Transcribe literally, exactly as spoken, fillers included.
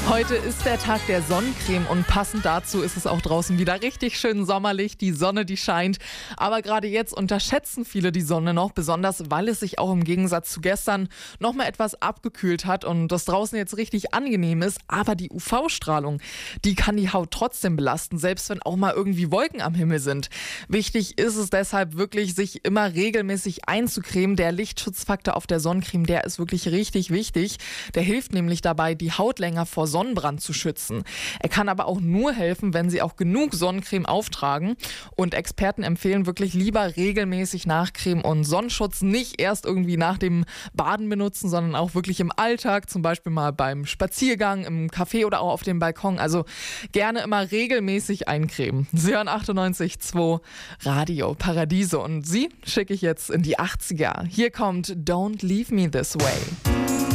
Heute ist der Tag der Sonnencreme und passend dazu ist es auch draußen wieder richtig schön sommerlich. Die Sonne, die scheint. Aber gerade jetzt unterschätzen viele die Sonne noch, besonders weil es sich auch im Gegensatz zu gestern noch mal etwas abgekühlt hat und das draußen jetzt richtig angenehm ist. Aber die U V-Strahlung, die kann die Haut trotzdem belasten, selbst wenn auch mal irgendwie Wolken am Himmel sind. Wichtig ist es deshalb wirklich, sich immer regelmäßig einzucremen. Der Lichtschutzfaktor auf der Sonnencreme, der ist wirklich richtig wichtig. Der hilft nämlich dabei, die Haut länger vor Sonnenbrand zu schützen. Er kann aber auch nur helfen, wenn Sie auch genug Sonnencreme auftragen. Und Experten empfehlen wirklich lieber regelmäßig nachcremen und Sonnenschutz nicht erst irgendwie nach dem Baden benutzen, sondern auch wirklich im Alltag, zum Beispiel mal beim Spaziergang, im Café oder auch auf dem Balkon. Also gerne immer regelmäßig eincremen. Sie hören achtundneunzig Komma zwei Radio Paradiso und Sie schicke ich jetzt in die achtziger. Hier kommt Don't Leave Me This Way.